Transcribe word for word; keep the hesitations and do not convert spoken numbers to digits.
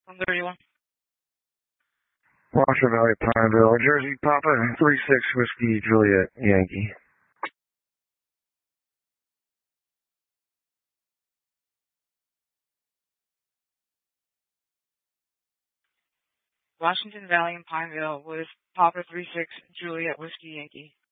one thirty-one. Washoe Valley, Pineville, Jersey, Papa, three six Whiskey, Juliet, Yankee. Washington Valley and Pineville with Papa three six Juliet Whiskey Yankee.